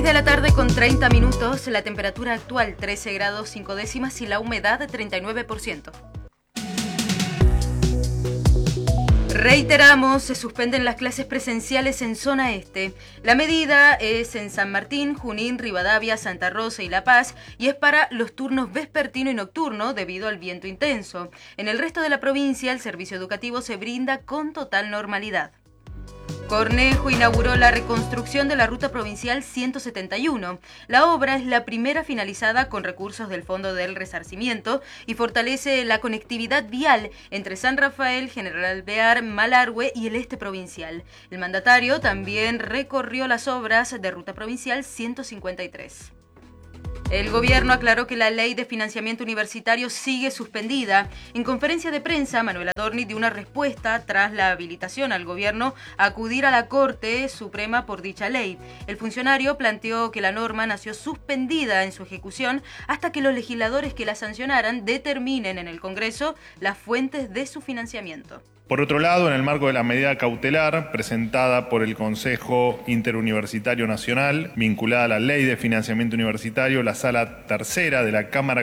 de la tarde con 30 minutos, la temperatura actual 13 grados 5 décimas y la humedad 39%. Reiteramos, se suspenden las clases presenciales en zona este. La medida es en San Martín, Junín, Rivadavia, Santa Rosa y La Paz y es para los turnos vespertino y nocturno debido al viento intenso. En el resto de la provincia, el servicio educativo se brinda con total normalidad. Cornejo inauguró la reconstrucción de la ruta provincial 171. La obra es la primera finalizada con recursos del Fondo del Resarcimiento y fortalece la conectividad vial entre San Rafael, General Alvear, Malargüe y el este provincial. El mandatario también recorrió las obras de ruta provincial 153. El gobierno aclaró que la ley de financiamiento universitario sigue suspendida. En conferencia de prensa, Manuel Adorni dio una respuesta tras la habilitación al gobierno a acudir a la Corte Suprema por dicha ley. El funcionario planteó que la norma nació suspendida en su ejecución hasta que los legisladores que la sancionaran determinen en el Congreso las fuentes de su financiamiento. Por otro lado, en el marco de la medida cautelar presentada por el Consejo Interuniversitario Nacional, vinculada a la Ley de Financiamiento Universitario, la Sala Tercera de la Cámara